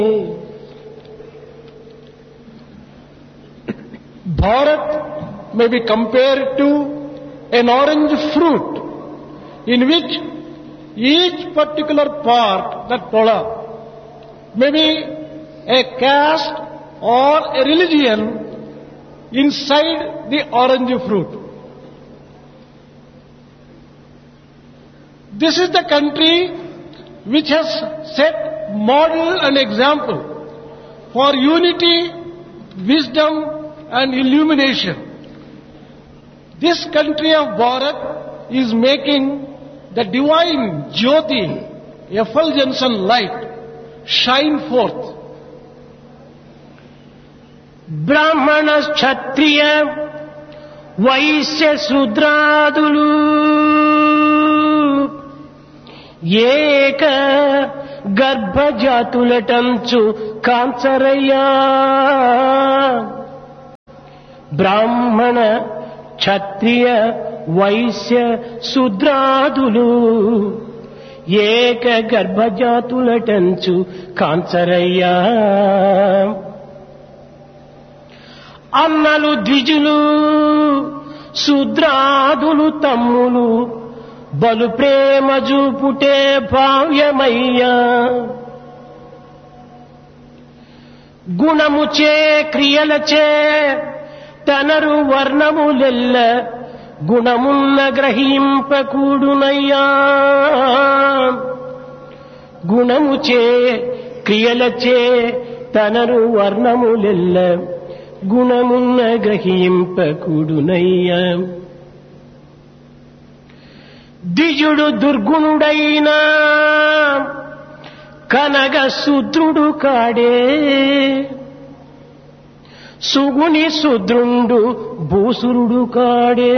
Bharat may be compared to an orange fruit in which each particular part, that pola, may be a caste or a religion inside the orange fruit. This is the country which has set model and example for unity, wisdom and illumination. This country of Bharat is making the divine Jyoti, effulgence and light, shine forth. Brahmana, Kshatriya, Vaishya, Sudradulu, Eka, Garbhajatulatanchu, Kansaraya. Brahmana, Kshatriya, Vaishya, Sudradulu, Eka Garbhajatulatanchu, Kansaraya. Annalu Dvijulu, Sudradulu Tamulu, Balu Prema Jupute Bhavyamaya. Gunamuche Kriyalache, Tanaru Varnamulella, Gunamunna Grahimpa Kudunaya. Gunamuche Kriyalache, Tanaru Varnamulella, Gunamunna Grahimpa Kudunaya. Dijudu Durgunudaina, Kanaga Sudrudu Kade, Suguni Sudrundu Busurudu Kade.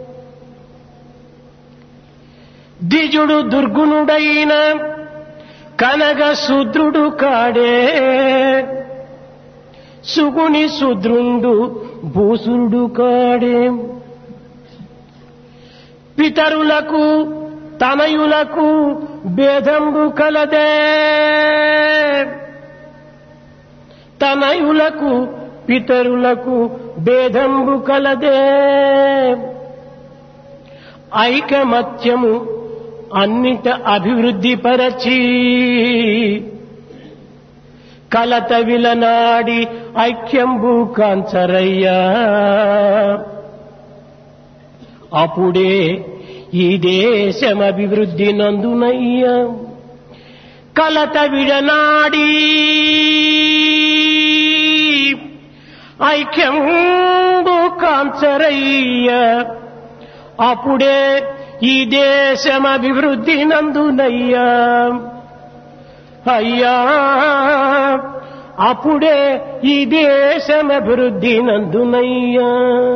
Dijudu Durgunudaina, Kanaga Sudrudu Kade, Suguni Sudrundu Busurudu Kade. Pitarulaku, Tanayulaku, Bedambu Kalade. Tanayulaku, Pitarulaku, Bedambu Kalade. Aikamatyamu, Annita Abhivruddhi Parachi. Kalata Vilanadi, Aikyambu Kansaraya. అప్పుడే ఈ దేశం అభివృద్ధి నందునయ్యా. కలత విడనాడి ఐక్యంబు కాంచరయ్యా. అప్పుడే ఈ దేశం అభివృద్ధి నందునయ్యా. అయ్యా అప్పుడే ఈ దేశం అభివృద్ధి నందునయ్యా.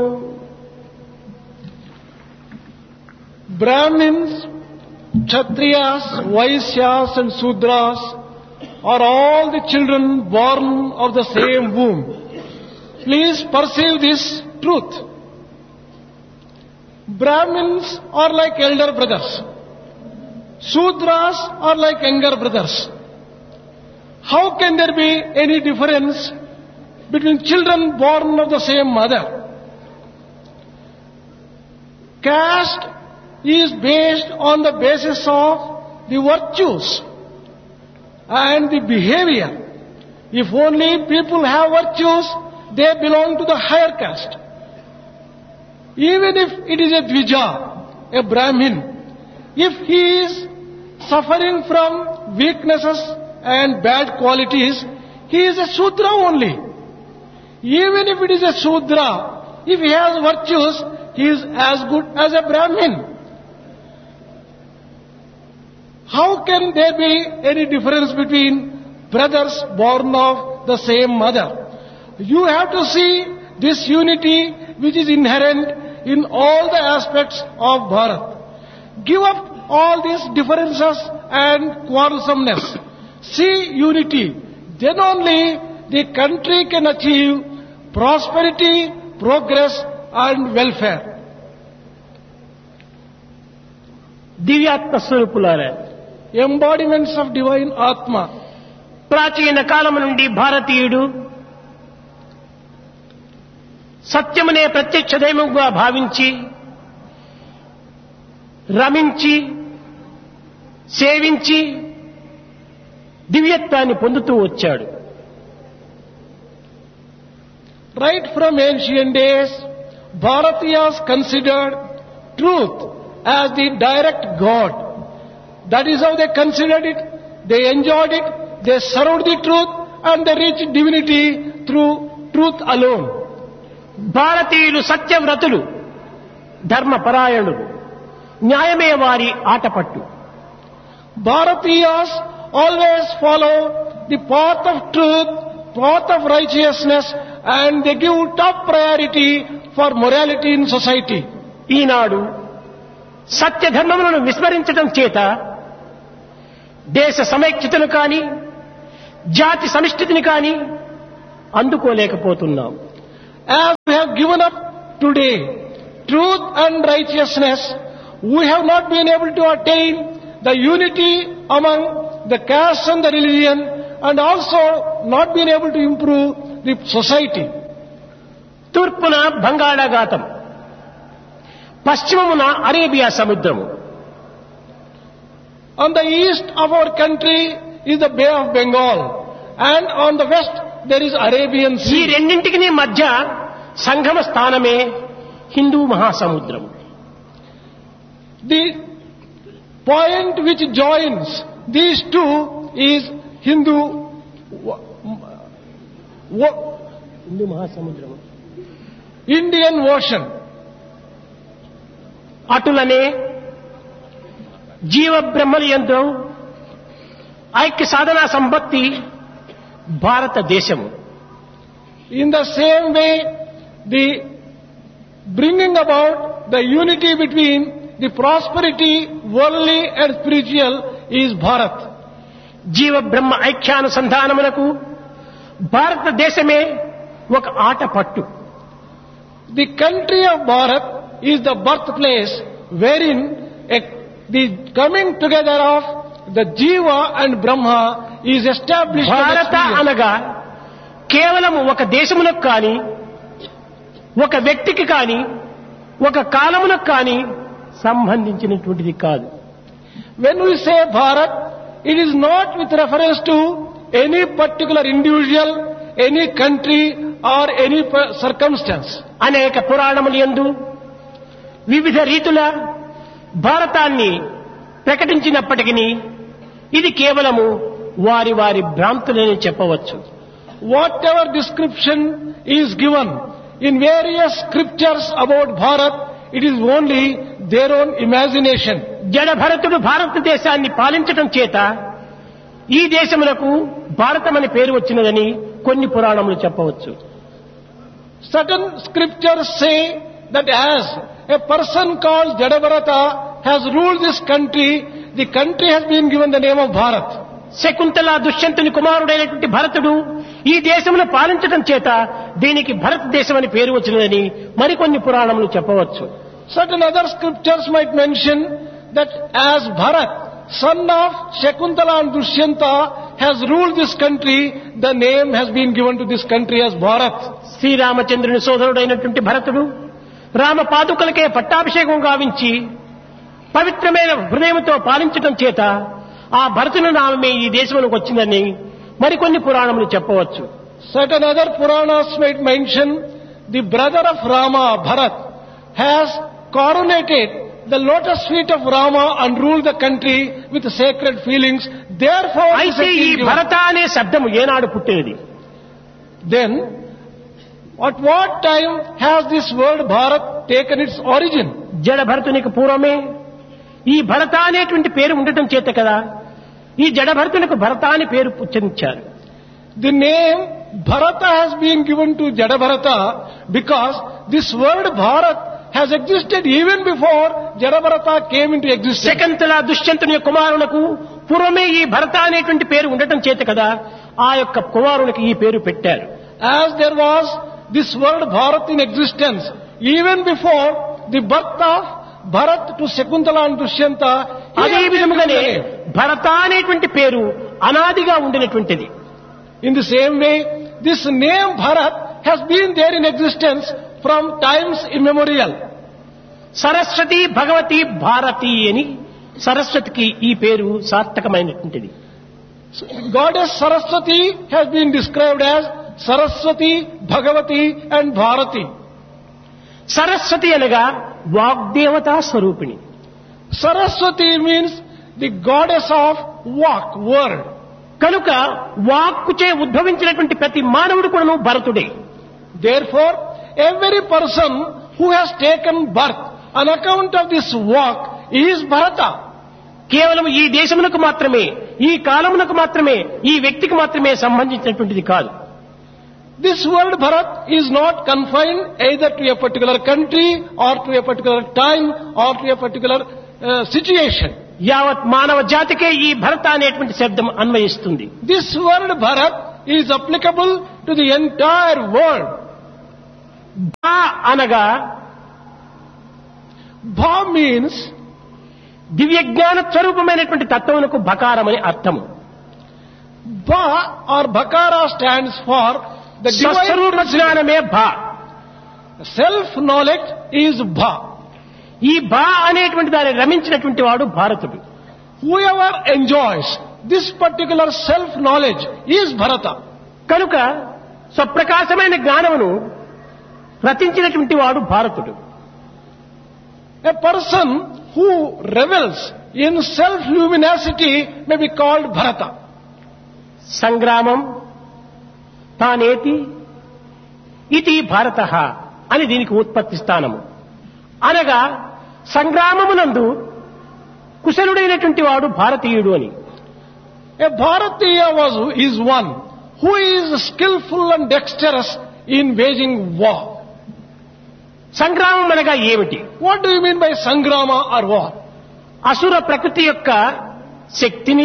Brahmins, Kshatriyas, Vaishyas and Sudras are all the children born of the same womb. Please perceive this truth. Brahmins are like elder brothers. Sudras are like younger brothers. How can there be any difference between children born of the same mother? Caste is based on the basis of the virtues and the behavior. If only people have virtues, they belong to the higher caste. Even if it is a Dvija, a Brahmin, if he is suffering from weaknesses and bad qualities, he is a Sudra only. Even if it is a Sudra, if he has virtues, he is as good as a Brahmin. How can there be any difference between brothers born of the same mother? You have to see this unity which is inherent in all the aspects of Bharat. Give up all these differences and quarrelsomeness. See unity. Then only the country can achieve prosperity, progress and welfare. దివ్యాత్మ స్వరూపులారా, embodiments of divine Atma. ప్రాచీన కాలము నుండి భారతీయుడు సత్యమునే ప్రత్యక్ష దైవముగా భావించి రమించి సేవించి దివ్యత్వాన్ని పొందుతూ వచ్చాడు. Right from ancient days, Bharatiyas considered truth as the direct God. That is how they considered it, they enjoyed it, they served the truth and they reached divinity through truth alone. భారతీయులు సత్యవ్రతులు, ధర్మపరాయణులు, న్యాయమే వారి Athapaththu. Bharatiyas always follow the path of truth, path of righteousness, and they give top priority for morality in society. ఈనాడు సత్య ధర్మములను విస్మరించడం చేత దేశ సమైక్యతను కానీ జాతి సమిష్టిని కానీ అందుకోలేకపోతున్నాం. As we have given up today truth and righteousness, we have not been able to attain the unity among the caste and the religion, and also not been able to improve the society. తూర్పున బంగాళాఖాతం, పశ్చిమమున Arabia సముద్రము. On the east of our country is the Bay of Bengal, and on the west there is Arabian ఈ Sea. రెండింటికి మధ్య సంగమ స్థానమే హిందూ మహాసముద్రం. The point which joins these two is Hindu మహాసముద్రం, Indian Ocean. అటులనే జీవ బ్రహ్మల యందు ఐక్య సాధనా సంపత్తి భారతదేశము. In the same way, the bringing about the unity between the prosperity, worldly and spiritual is Bharat. జీవ బ్రహ్మ ఐక్యానుసంధానమునకు భారతదేశమే ఒక Athapaththu. The country of Bharat is the birthplace wherein the coming together of the Jiva and Brahma is established. భారత అనగా కేవలం ఒక దేశమునకు కానీ ఒక వ్యక్తికి కానీ ఒక కాలమునకు కానీ సంబంధించినటువంటిది కాదు. When we say Bharat, it is not with reference to any particular individual, any country or any circumstance. అనేక పురాణముల యందు వివిధ రీతుల భారతాన్ని ప్రకటించినప్పటికీ ఇది కేవలము వారి వారి భ్రాంతులని చెప్పవచ్చు. Whatever description is given in various scriptures about Bharat, it is only their own imagination. జడ భరతుడు భారతదేశాన్ని పాలించడం చేత ఈ దేశమునకు భారతమని పేరు వచ్చినదని కొన్ని పురాణములు చెప్పవచ్చు. Certain scriptures say that as a person called Jadabharata has ruled this country, the country has been given the name of Bharat. Shakuntala దుష్యంతుని కుమారుడైనటువంటి భరతుడు ఈ దేశమును పాలించడం చేత దీనికి భారతదేశం అని పేరు వచ్చినదని మరికొన్ని పురాణములు చెప్పవచ్చు. Certain other scriptures might mention that as Bharat, son of Shakuntala and Dushyanta, has ruled this country, the name has been given to this country as Bharat. శ్రీరామచంద్రుని సోదరుడైనటువంటి భరతుడు రామ పాదుకలకే పట్టాభిషేకం గావించి పవిత్రమైన హృదయంతో పాలించడం చేత ఆ భరతుని నామమే ఈ దేశమునకు వచ్చిందని మరికొన్ని పురాణములు చెప్పవచ్చు. Certain other Puranas might mention the brother of Rama, Bharat, has coronated the lotus feet of Rama and ruled the country with sacred feelings. Therefore, అయితే ఈ భరత అనే శబ్దము ఏనాడు పుట్టినది? Then, at what time has this word Bharat taken its origin? జడ భరతునికి పూర్వమే ఈ భరత అనేటువంటి పేరు ఉండటం చేత కదా ఈ జడ భరతునికి భరత అని పేరు ఉచ్చరించారు. The name Bharata has been given to Jadabharata because this word Bharat has existed even before Jadabharata came into existence. Shakuntala దుష్యంతుని కుమారులకు పూర్వమే ఈ భరత అనేటువంటి పేరు ఉండటం చేత కదా ఆ యొక్క కుమారునికి ఈ పేరు పెట్టారు. As there was this word Bharat in existence even before the birth of Bharat to Shakuntala and Dushyanta, అదే విధముగానే భరత అనేటువంటి పేరు అనాదిగా ఉండినటువంటిది. In the same way, this name Bharat has been there in existence from times immemorial. Saraswati Bhagavati Bharati అని సరస్వతికి ఈ పేరు సార్థకమైనటువంటిది. Goddess Saraswati has been described as Saraswati, Bhagavati and Bharati. Saraswati అనగా వాగ్దేవతా స్వరూపిణి. Saraswati means the goddess of walk, word. కనుక వాక్కుచే ఉద్భవించినటువంటి ప్రతి మానవుడు కూడాను భరతుడే. Therefore, every person who has taken birth on account of this walk is Bharata. కేవలం ఈ దేశమునకు మాత్రమే, ఈ కాలమునకు మాత్రమే, ఈ వ్యక్తికి మాత్రమే సంబంధించినటువంటిది కాదు. This word Bharat is not confined either to a particular country or to a particular time or to a particular situation. యావత్ మానవ జాతికే ఈ భరత అనేటువంటి శబ్దం అన్వయిస్తుంది. This word Bharat is applicable to the entire world. భా అనగా Bha means దివ్య జ్ఞాన స్వరూపమైనటువంటి తత్వమునకు బకారమని అర్థము. Bha or Bhakara stands for the స్వస్వరూప divine జ్ఞానమే భా. self-knowledge is Bha. ఈ భా అనేటువంటి దాన్ని రమించినటువంటి వాడు భారతుడు. Whoever enjoys this particular self-knowledge is Bharata. కనుక స్వప్రకాశమైన జ్ఞానమును రచించినటువంటి వాడు భారతుడు. A person who revels in self-luminosity may be called Bharata. సంగ్రామం తానేతి ఇది భారతః అని దీనికి ఉత్పత్తి స్థానము. అనగా సంగ్రామమునందు కుశలుడైనటువంటి వాడు భారతీయుడు అని. A Bharatiya is one who is skillful and dexterous in waging war. సంగ్రామం అనగా ఏమిటి? What do you mean by Sangrama or war? అసుర ప్రకృతి యొక్క శక్తిని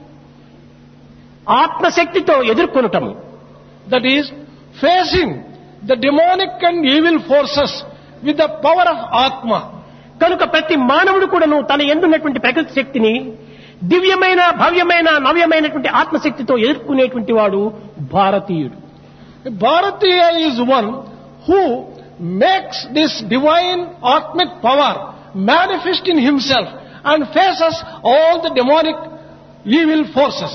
ఆత్మశక్తితో ఎదుర్కొనటము. That is, facing the demonic and evil forces with the power of Atma. కనుక ప్రతి మానవుడు కూడాను తన యందున్నటువంటి ప్రకృతి శక్తిని దివ్యమైన భవ్యమైన నవ్యమైనటువంటి ఆత్మశక్తితో ఎదుర్కొనేటువంటి వాడు భారతీయుడు. Bharatiya is one who makes this divine Atmic power manifest in himself and faces all the demonic evil forces.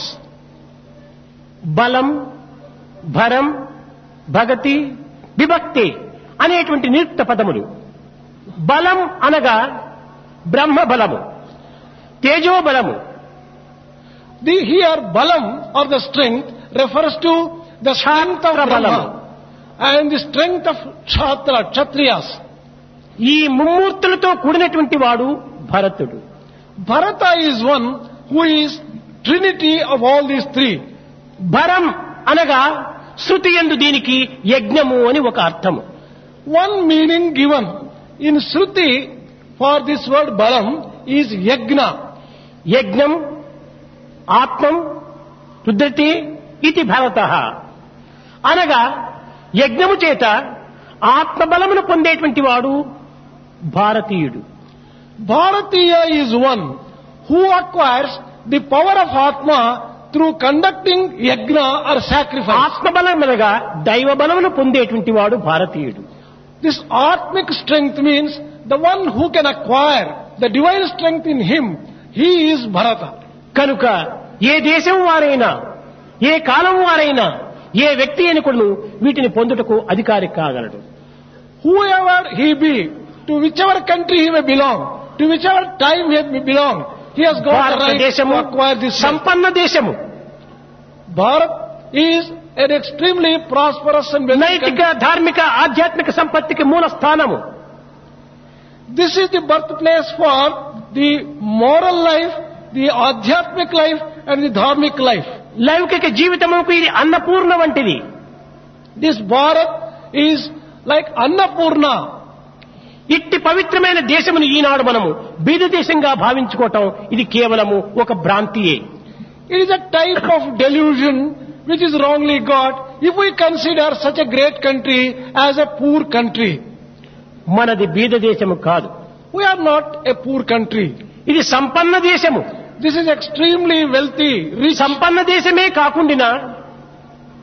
బలం, భరం, భగతి, విభక్తి అనేటువంటి నిరుక్త పదములు. బలం అనగా బ్రహ్మ బలము, తేజో బలము. Here balam or the strength refers to the strength of Brahma and the strength of Kshatriyas. ఈ ముమ్మూర్తులతో కూడినటువంటి వాడు భరతుడు. Bharata is one who is trinity of all these three. భరం అనగా శృతి యందు దీనికి యజ్ఞము అని ఒక అర్థము. One meaning given in Shruti for this word balam is yajna. యజ్ఞం, ఆత్మం, రుద్రతి ఇది భరతః. అనగా యజ్ఞము చేత ఆత్మబలమును పొందేటువంటి వాడు భారతీయుడు. Bharatiya is one who acquires the power of Atma through conducting yajna or sacrifice. ఆత్మబలం అనగా దైవ బలమును పొందేటువంటి వాడు భారతీయుడు. This Atmic strength means the one who can acquire the divine strength in him. He is Bharata. కనుక ఏ దేశం వారైనా, ఏ కాలం వారైనా, ఏ వ్యక్తి అని కూడా వీటిని పొందుటకు అధికారి కాగలడు. Whoever he be, to whichever country he may belong, to whichever time he may belong, he has got the right to acquire this strength. సంపన్న దేశము. Bharat is an extremely prosperous and wealthy నైతిక, country. ధార్మిక, ఆధ్యాత్మిక సంపత్తికి మూల స్థానము. This is the birthplace for the moral life, the adhyatmic life and the dharmic life. లౌకిక జీవితముకు ఇది అన్నపూర్ణ వంటిది. This Bharat is like Annapurna. ఇట్టి పవిత్రమైన దేశమును ఈనాడు మనము బీద దేశంగా భావించుకోవటం ఇది కేవలము ఒక భ్రాంతియే. It is a type of delusion which is wrongly got if we consider such a great country as a poor country. మనది బీద దేశము కాదు. We are not a poor country. ఇది సంపన్న దేశము. This is extremely wealthy, rich. సంపన్న దేశమే కాకుండా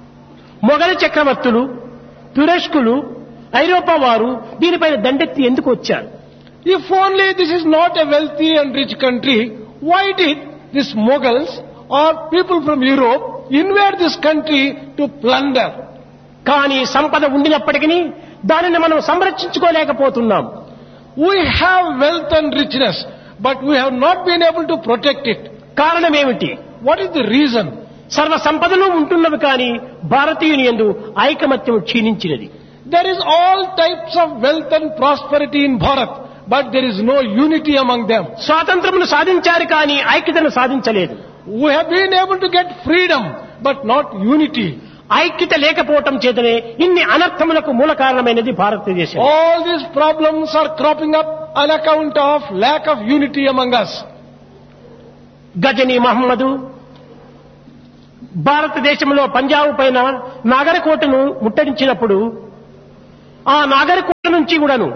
మొఘల్ చక్రవర్తులు, తురస్కులు, ఐరోపా వారు దీనిపైన దండెత్తి ఎందుకు వచ్చారు? If only this is not a wealthy and rich country, why did these Mughals or people from Europe invade this country to plunder? కానీ సంపద ఉండినప్పటికీ దానిని మనం సంరక్షించుకోలేకపోతున్నాం. We have wealth and richness, but we have not been able to protect it. కారణం ఏమిటి? What is the reason? సర్వ సంపదలు ఉంటున్నవి కానీ భారతీయుని యందు ఐకమత్యం క్షీణించినది. There is all types of wealth and prosperity in Bharat, but there is no unity among them. స్వాతంత్రమును సాధించారు కానీ ఐక్యతను సాధించలేదు. We have been able to get freedom, but not unity. ఐక్యత లేకపోవటం చేతనే ఇన్ని అనర్థములకు మూల కారణమైనది భారతదేశం. All these problems are cropping up on account of lack of unity among us. Ghazni Muhammad భారతదేశంలో పంజాబ్ పైన నాగరకోటను ముట్టడించినప్పుడు ఆ నాగరకోట నుంచి కూడాను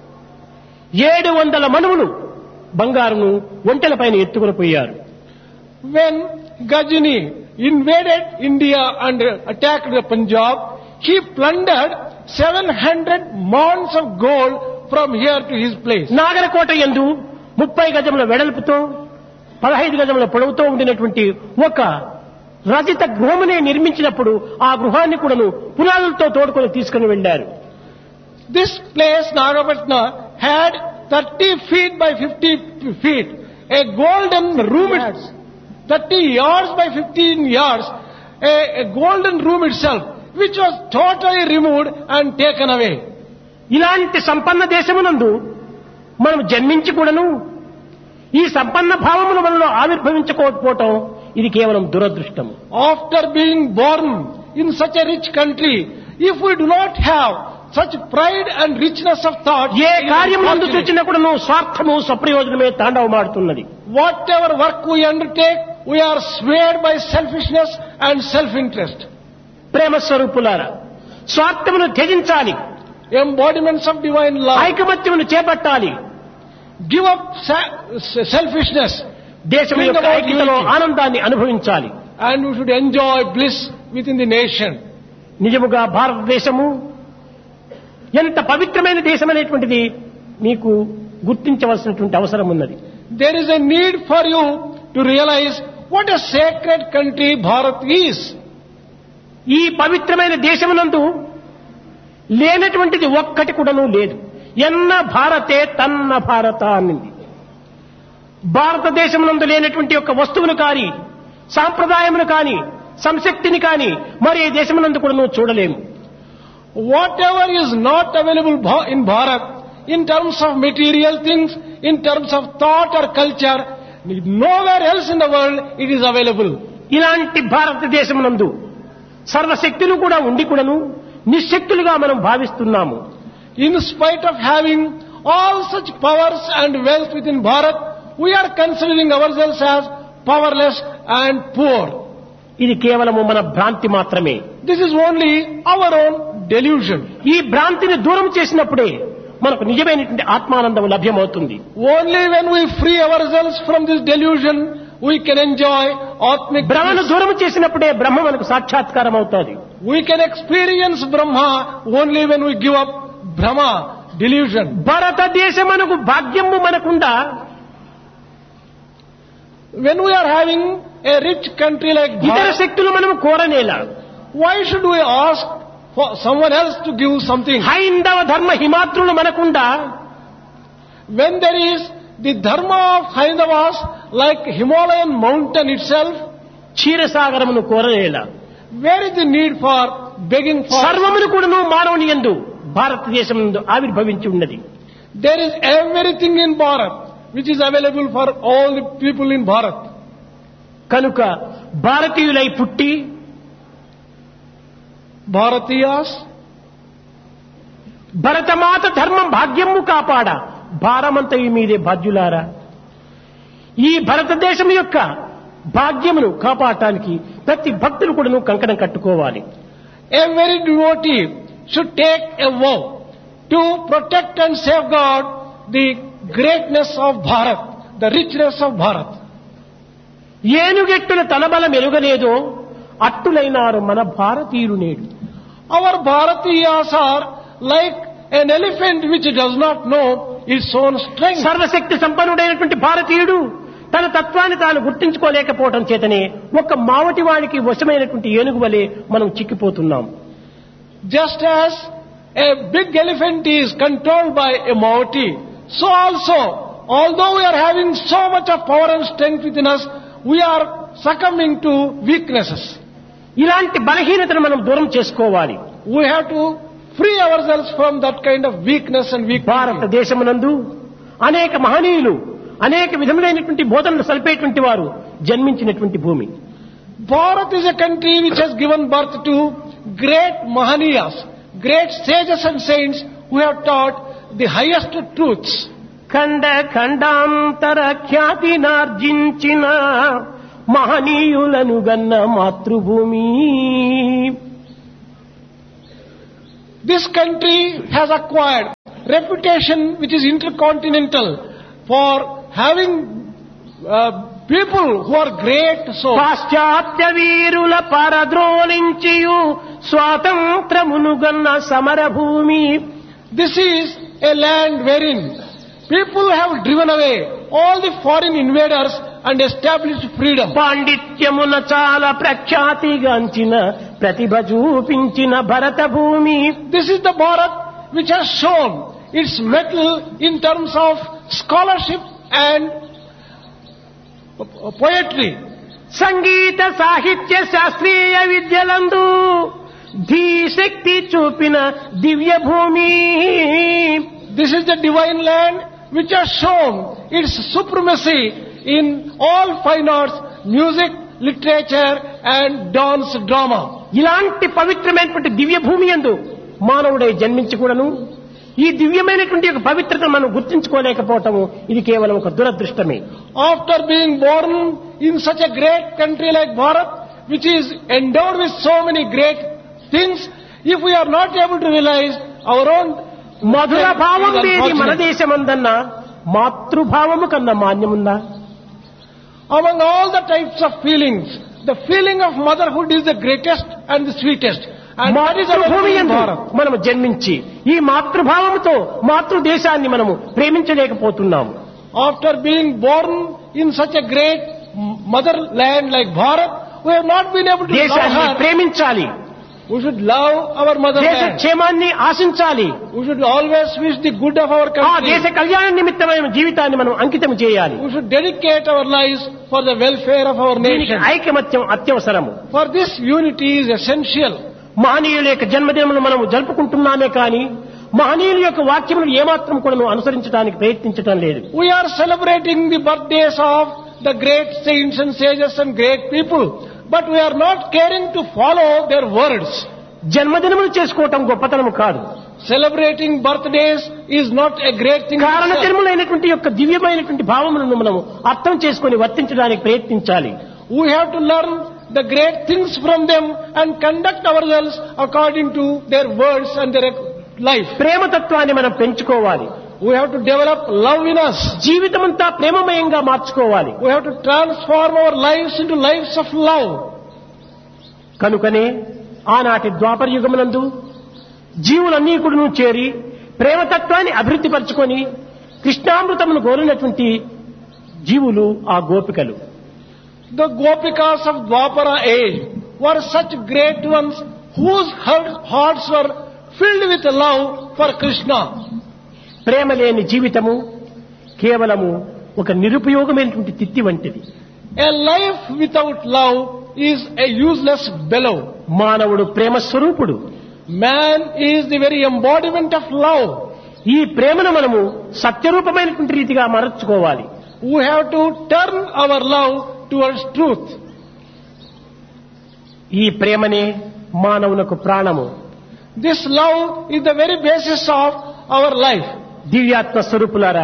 700 మనువులు బంగారును ఒంటెల పైన ఎత్తుకుని పోయారు. When Ghajini invaded India and attacked the Punjab, he plundered 700 mounds of gold from here to his place. నాగరకోట యందు 30 గజముల వెడల్పుతో 15 గజముల పొడవుతో ఉండినటువంటి ఒక రచిత గృహమునే నిర్మించినప్పుడు ఆ గృహాన్ని కూడాను పునాదులతో తోడుకొని తీసుకుని వెళ్లారు. This place, Nagapatna, had 30 feet by 50 feet, a golden room, 30 yards by 15 yards, a golden room itself, which was totally removed and taken away. ఇలాంటి సంపన్న దేశమునందు మనం జన్మించి కూడాను ఈ సంపన్న భావముల మనలో ఆవిర్భవించుకోకపోవటం ఇది కేవలం దురదృష్టము. After being born in such a rich country, if we do not have such pride and richness of thought, ఏ కార్యమునందు చూచినా కూడాను స్వార్థము స్వప్రయోజనమే తాండవమాడుతున్నది. Whatever work we undertake, we are swayed by selfishness and self-interest. ప్రేమ స్వరూపులారా, స్వార్థమును త్యజించాలి, Embodiments of divine love. ఐకమత్యమును చేపట్టాలి, Give up selfishness, దేశం యొక్క ఐక్యతలో ఆనందాన్ని అనుభవించాలి. and we should enjoy bliss within the nation. నిజముగా భారతదేశము ఎంత పవిత్రమైన దేశం అనేటువంటిది మీకు గుర్తించవలసినటువంటి అవసరం ఉన్నది. There is a need for you to realize what a sacred country Bharat is. ఈ పవిత్రమైన దేశమునందు లేనటువంటిది ఒక్కటి కూడాను లేదు. ఎన్న భారతే తన్న భారత అనింది. భారతదేశమునందు లేనటువంటి యొక్క వస్తువును కానీ సాంప్రదాయమును కానీ సంశక్తిని కానీ మరి ఏ దేశమునందు కూడాను చూడలేము. Whatever is not available in Bharat, in terms of material things, in terms of thought or culture, nowhere else in the world it is available. ఇలాంటి భారతదేశమునందు సర్వశక్తులు కూడా ఉండి కూడాను నిశ్శక్తులుగా మనం భావిస్తున్నాము. In spite of having all such powers and wealth within Bharat, we are considering ourselves as powerless and poor. ఇది కేవలము మన భ్రాంతి మాత్రమే. This is only our own delusion. ఈ భ్రాంతిని దూరం చేసినప్పుడే మనకు నిజమైనటువంటి ఆత్మానందం లభ్యమవుతుంది. Only when we free ourselves from this delusion, we can enjoy Atmic. భ్రమను దూరం చేసినప్పుడే బ్రహ్మ మనకు సాక్షాత్కారం అవుతుంది. We can experience Brahma only when we give up Brahma, delusion. భారతదేశమునకు భాగ్యము మనకుండా When we are having a rich country like ఇతర Bharat, శక్తులు మనం కోరనేలా. why should we ask for someone else to give something? హైందవ ధర్మ హిమాత్రులు మనకుండా When there is the dharma of Haindavas like Himalayan mountain itself, క్షీరసాగరమును కోరనేలా. where is the need for begging for? సర్వమును కూడాను మానవుని యందు భారతదేశం నందు ఆవిర్భవించి ఉన్నది. There is everything in Bharat which is available for all the people in Bharat. కనుక భారతీయులై పుట్టి Bharatiyas, భరతమాత ధర్మం భాగ్యము కాపాడ భారమంతయు మీదే బాధ్యులారా. ఈ భారతదేశం యొక్క భాగ్యమును కాపాడటానికి ప్రతి భక్తులు కూడాను కంకణం కట్టుకోవాలి. every devotee should take a vow to protect and safeguard the greatness of Bharat, the richness of Bharat. ఏనుగెట్టుల తలబలం ఎరుగలేదో అట్టులైనారు మన భారతీయులు నేడు. Our Bharatiyas are like an elephant which does not know its own strength. సర్వశక్తి సంపన్నుడైనటువంటి భారతీయుడు తన తత్వాన్ని తాను గుర్తించుకోలేకపోవడం చేతనే ఒక మావటి వానికి వశమైనటువంటి ఏనుగు వలె మనం చిక్కిపోతున్నాం. Just as a big elephant is controlled by a Maoti, so also, although we are having so much of power and strength within us, we are succumbing to weaknesses. ఇలాంటి బలహీనతను మనం దూరం చేసుకోవాలి. We have to free ourselves from that kind of weakness and weakness. భారతదేశమునందు అనేక మహనీయులు అనేక విధములైనటువంటి బోధనలు సల్పేటువంటి వారు జన్మించినటువంటి భూమి. Bharat is a country which has given birth to great Mahaniyas, great sages and saints who have taught the highest truths. ఖండ ఖండాంతర ఖ్యాతినార్జించిన మహనీయులను గన్న మాతృభూమి. This country has acquired reputation which is intercontinental for having people who are great souls. పాశ్చాత్య వీరుల పరద్రోలించియు స్వాతంత్రమును గన్న సమరభూమి. This is a land wherein people have driven away all the foreign invaders and established freedom. పాండిత్యమున చాలా ప్రఖ్యాతిగాంచిన ప్రతిభ చూపించిన భరత భూమి. This is the Bharat which has shown its mettle in terms of scholarship and poetry. సంగీత సాహిత్య శాస్త్రీయ విద్యలందు ధీశక్తి చూపిన దివ్య భూమి. This is the divine land which has shown its supremacy in all fine arts, music, literature and dance drama. ఇలాంటి పవిత్రమైనటువంటి దివ్య భూమి యందు మానవుడై జన్మించకూడను. ఈ దివ్యమైనటువంటి ఒక పవిత్రతను మనం గుర్తించుకోలేకపోవటము ఇది కేవలం ఒక దురదృష్టమే. After being born in such a great country like Bharat, which is endowed with so many great things, if we are not able to realize our own మధుర భావం లేని మన దేశమందన్న మాతృభావము కన్నా మాన్యముందా? Among all the types of feelings, the feeling of motherhood is the greatest and the sweetest. And that is our మాతృభూమి యందు Bharat. మనము జన్మించి ఈ మాతృభావముతో మాతృదేశాన్ని మనము ప్రేమించలేకపోతున్నాము. After being born in such a great motherland like Bharat, we have not been able to love దేశాన్ని her. ప్రేమించాలి. We should love our దేశ motherland. క్షేమాన్ని ఆశించాలి. We should always wish the good of our ఆ country. దేశ కళ్యాణ నిమిత్తమైన జీవితాన్ని మనం అంకితం చేయాలి. We should dedicate our lives for the welfare of our దీనికి nation. ఐకమత్యం అత్యవసరము. For this unity is essential. మహనీయుల యొక్క జన్మదినములు మనము జరుపుకుంటున్నామే కానీ మహనీయుల యొక్క వాక్యములు ఏమాత్రం కూడా అనుసరించడానికి ప్రయత్నించడం లేదు. We are celebrating the birthdays of the great saints and sages and great people, but we are not caring to follow their words. జన్మదినములు చేసుకోవటం గొప్పతనము కాదు. Celebrating birthdays is not a great thing. కారణ జన్మలైనటువంటి యొక్క దివ్యమైనటువంటి భావములను మనము అర్థం చేసుకొని వర్తించడానికి ప్రయత్నించాలి. We have to learn the great things from them and conduct ourselves according to their words and their life. ప్రేమతత్వాన్ని మనం పెంచుకోవాలి. We have to develop love in us. జీవితమంతా ప్రేమమయంగా మార్చుకోవాలి. We have to transform our lives into lives of love. కనుకనే ఆనాటి ద్వాపర యుగమునందు జీవులన్నీ కూడా చేరి ప్రేమతత్వాన్ని అభివృద్ధి పరచుకొని కృష్ణామృతమును కోరినటువంటి జీవులు ఆ గోపికలు. The Gopikas of Dwapara age were such great ones whose hearts were filled with love for Krishna. ప్రేమ లేని జీవితము కేవలము ఒక నిరుపయోగమైనటువంటి తిత్తి వంటిది. A life without love is a useless bellow. మానవుడు ప్రేమ స్వరూపుడు. Man is the very embodiment of love. ఈ ప్రేమను మనము సత్యరూపమైనటువంటి రీతిగా మరచుకోవాలి. We have to turn our love towards truth. ఈ ప్రేమనే మానవునకు ప్రాణము. This love is the very basis of our life. దివ్యాత్మ స్వరూపులారా,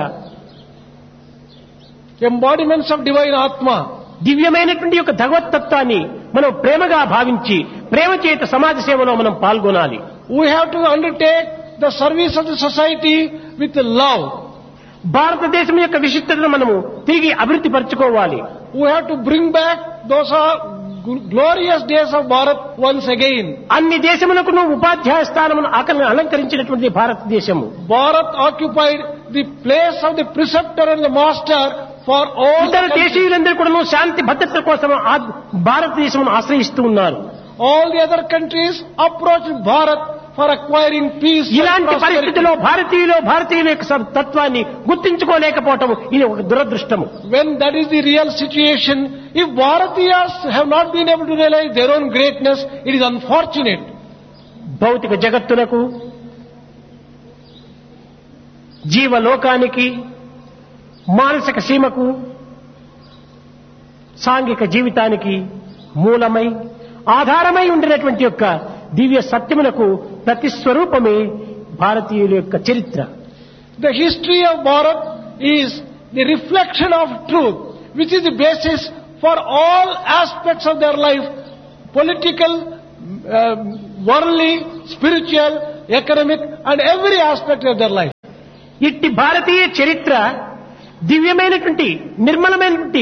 Embodiments of divine Atma. దివ్యమైనటువంటి యొక్క భగవతత్వాన్ని మనం ప్రేమగా భావించి ప్రేమ చేత సమాజ సేవలో మనం పాల్గొనాలి. We have to undertake the service of the society with love. భారతదేశం యొక్క విశిష్టతను మనము తిరిగి అభివృద్ధి పరచుకోవాలి. We have to bring back those glorious days of Bharat once again. అన్ని దేశములకు ఉపాధ్యాయ స్థానమును అలంకరించినటువంటి భారతదేశము. Bharat occupied the place of the preceptor and the master for all ఇతర దేశీయులందరూ కూడా శాంతి భద్రతల కోసం భారతదేశమును ఆశ్రయిస్తూ ఉన్నారు. All the other countries approached Bharat for acquiring peace. ఇలాంటి పరిస్థితిలో భారతీయుల యొక్క తత్వాన్ని గుర్తించుకోలేకపోవటం ఇది ఒక దురదృష్టము. When that is the real situation, if Bharatiyas have not been able to realize their own greatness, it is unfortunate. భౌతిక జగత్తులకు, జీవలోకానికి, మానసిక సీమకు, సాంఘిక జీవితానికి మూలమై ఆధారమై ఉండినటువంటి యొక్క దివ్య సత్యమునకు ప్రతిస్వరూపమే భారతీయుల యొక్క చరిత్ర. The history of Bharat is the reflection of truth, which is the basis for all aspects of their life, political, worldly, spiritual, economic and every aspect of their life. ఇట్టి భారతీయ చరిత్ర దివ్యమైనటువంటి నిర్మలమైనటువంటి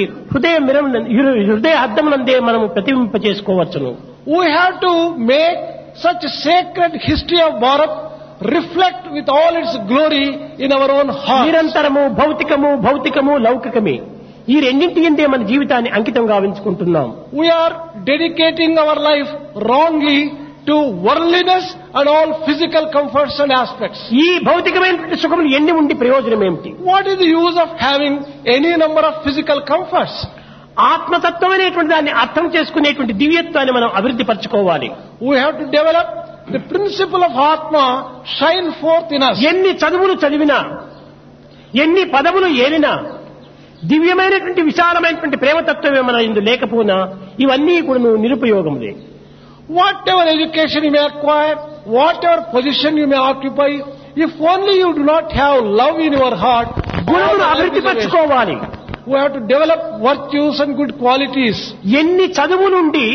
హృదయ అద్దమునందే మనము ప్రతిబింబ చేసుకోవచ్చును. We have to make such a sacred history of Bharat reflect with all its glory in our own heart. నిరంతరము భౌతికము లౌకికమే ఈ రెండింటి యందే మన జీవితాన్ని అంకితం గావించుకుంటున్నాం. We are dedicating our life wrongly to worldliness and all physical comforts and aspects. ఈ భౌతికమైన సుఖములు ఎన్ని ఉండి ప్రయోజనం ఏమిటి? What is the use of having any number of physical comforts? ఆత్మతత్వం అనేటువంటి దాన్ని అర్థం చేసుకునేటువంటి దివ్యత్వాన్ని మనం అభివృద్ధి పరచుకోవాలి. We have to develop the principle of Atma shine forth in us. ఎన్ని చదువులు చదివినా, ఎన్ని పదవులు ఏలినా, దివ్యమైనటువంటి విశాలమైనటువంటి ప్రేమతత్వమే మన ఇందు లేకపోయినా ఇవన్నీ కూడా నిరుపయోగములే. Whatever education you may acquire, whatever position you may occupy, if only you do not have love in your heart, గుణమును అభివృద్ధి పరచుకోవాలి. We have to develop virtues and good qualities. ఎన్ని చదువులుండి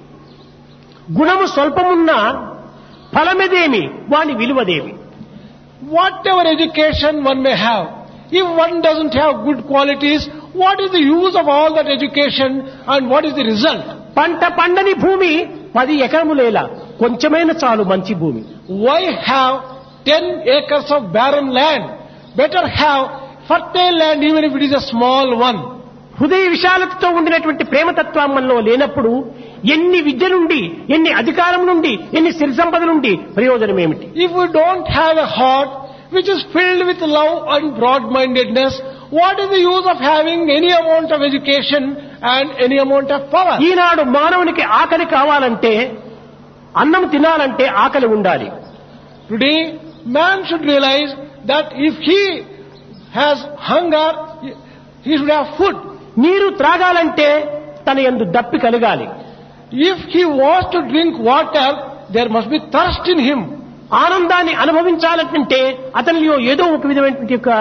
గుణము స్వల్పమున్నా ఫలమేదేమి, వాని విలువదేమి? Whatever education one may have, if one doesn't have good qualities, what is the use of all that education and what is the result? పంట పండని భూమి 10 ఎకరములేలా, కొంచెమైన చాలు మంచి భూమి. Why have 10 acres of barren land? Better have fertile land even if it is a small one. హృదయ విశాలతతో ఉండినటువంటి ప్రేమతత్వం మనలో లేనప్పుడు ఎన్ని విద్య నుండి, ఎన్ని అధికారం నుండి, ఎన్ని సిరి సంపద నుండి ప్రయోజనం ఏమిటి? If we don't have a heart which is filled with love and broad-mindedness, what is the use of having any amount of education and any amount of power? ఈనాడు మానవునికి ఆకలి కావాలంటే, అన్నం తినాలంటే ఆకలి ఉండాలి. Today, man should realize that if he has hunger, he should have food. నీరు త్రాగాలంటే తన యందు దప్పి కలగాలి. If he wants to drink water, there must be thirst in him. ఆనందాన్ని అనుభవించాలంటే అతనిలో ఏదో ఒక విధమైనటువంటి యొక్క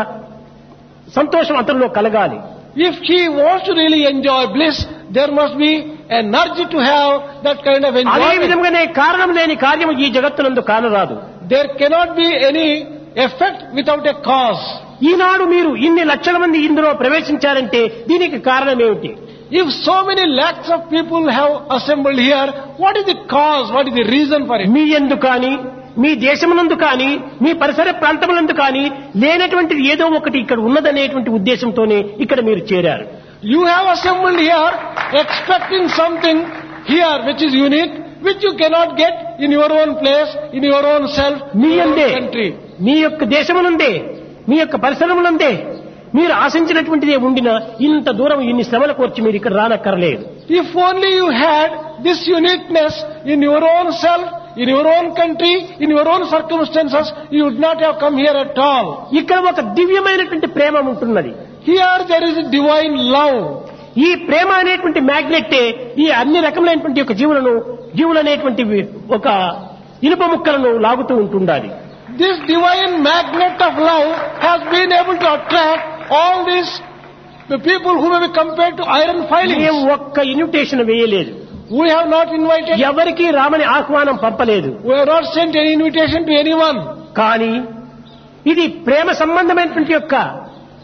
సంతోషం అతనిలో కలగాలి. If he wants to really enjoy bliss, there must be an urge to have that kind of అదే enjoyment. విధంగానే కారణం లేని కార్యము ఈ జగత్తునందు కానరాదు. There cannot be any effect without a cause. ఈనాడు మీరు ఇన్ని లక్షల మంది ఇందులో ప్రవేశించారంటే దీనికి కారణం ఏమిటి? If so many lakhs of people have assembled here, what is the cause? What is the reason for it? మీ యందు కానీ, మీ దేశమునందు కానీ, మీ పరిసర ప్రాంతములందు కానీ లేనటువంటిది ఏదో ఒకటి ఇక్కడ ఉన్నదనేటువంటి ఉద్దేశంతోనే ఇక్కడ మీరు చేరారు. You have assembled here expecting something here which is unique, which you cannot get in your own place, in your own self, me in your own యందే, country. మీ యొక్క దేశమునందే, మీ యొక్క పరిసరములందే మీరు ఆశించినటువంటిదే ఉండినా ఇంత దూరం ఇన్ని శ్రమల కోర్చి మీరు ఇక్కడ రానక్కర్లేదు. If only you had this uniqueness in your own self, in your own country, in your own circumstances, you would not have come here at all. ఇక్కడ ఒక దివ్యమైనటువంటి ప్రేమ ఉంటున్నది. Here there is a divine love. ఈ ప్రేమ అనేటువంటి మ్యాగ్నెట్టే ఈ అన్ని రకములైనటువంటి యొక్క జీవులనేటువంటి ఒక ఇనుప ముక్కలను లాగుతూ ఉంటుండాలి. This divine magnet of love has been able to attract all these people who may be compared to iron filings. మేము ఒక్క ఇన్విటేషన్ వేయలేదు. We have not invited. ఎవరికి రామని ఆహ్వానం పంపలేదు. We have not sent any invitation to anyone. కానీ ఇది ప్రేమ సంబంధమైనటువంటి యొక్క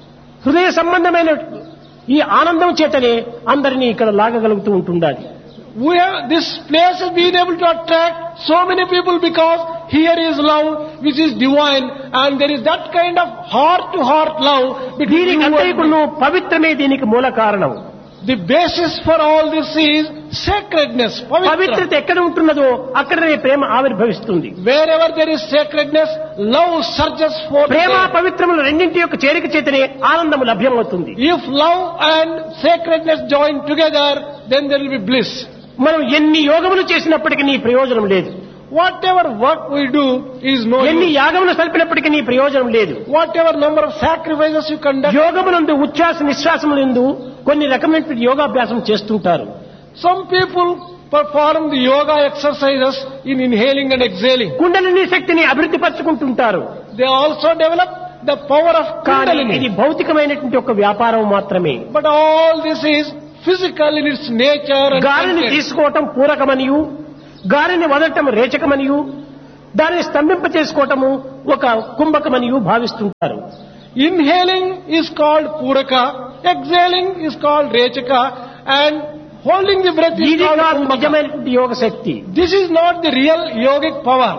హృదయ సంబంధమైన ఈ ఆనందం చేతనే అందరినీ ఇక్కడ లాగగలుగుతూ ఉంటుండాలి. This place has been able to attract so many people because here is love which is divine, and there is that kind of heart-to-heart love between you and me. దీనికి పవిత్రమే దీనికి మూల కారణం. The basis for all this is sacredness. పవిత్రత ఎక్కడ ఉంటున్నదో అక్కడనే ప్రేమ ఆవిర్భవిస్తుంది. Wherever there is sacredness, love surges forth. ప్రేమ పవిత్రములు రెండింటి యొక్క చేరిక చేతనే ఆనందము లభ్యమవుతుంది. If love and sacredness join together, then there will be bliss. మనం ఎన్ని యోగములు చేసినప్పటికీ ప్రయోజనం లేదు. Whatever work we do is no ఎన్ని use. యాగములు సల్పినప్పటికీ ప్రయోజనం లేదు. Whatever number of sacrifices you conduct. యోగమునందు ఉచ్ఛ్వాస నిశ్వాసములందు కొన్ని రకమైన యోగాభ్యాసం చేస్తుంటారు. Some people perform the yoga exercises in inhaling and exhaling. Kundalini శక్తిని అభివృద్ధి పరచుకుంటుంటారు. They also develop the power of కానీ ఇది Kundalini. భౌతికమైనటువంటి ఒక వ్యాపారం మాత్రమే. But all this is physical in its nature and గాలిని content. తీసుకోవటం పూరకమనియు, గాలిని వదలటం రేచకమనియు, దానిని స్తంభింప చేసుకోవటము ఒక కుంభకమనియు భావిస్తుంటారు. Inhaling is called Puraka, exhaling is called Rechaka, and holding the breath is ఇది called కాదు Kumbhaka. నిజమైనటువంటి యోగ శక్తి. This is not the real yogic power.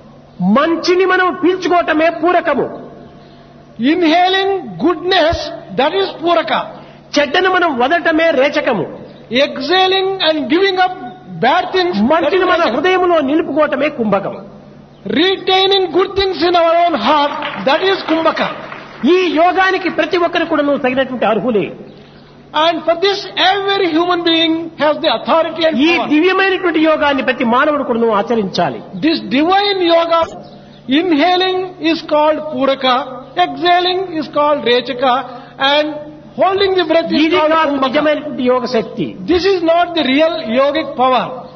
మంచిని మనం పీల్చుకోవటమే పూరకము. Inhaling goodness, that is Puraka. చెడ్డను మనం వదలటమే రేచకము. Exhaling and giving up bad things, that is మంచిని మన Rechaka. హృదయంలో నిలుపుకోవటమే కుంభకము. Retaining good things in our own heart, that is Kumbhaka. ఈ యోగానికి ప్రతి ఒక్కరు కూడా తగినటువంటి అర్హులే. And for this, every human being has the authority and ఈ power. దివ్యమైనటువంటి యోగాన్ని ప్రతి మానవుడు కూడా ఆచరించాలి. This divine yoga, inhaling is called Puraka, exhaling is called Rechaka, and holding the breath is ఇది called కాదు Kumbhaka. నిజమైనటువంటి యోగ శక్తి. This is not the real yogic power.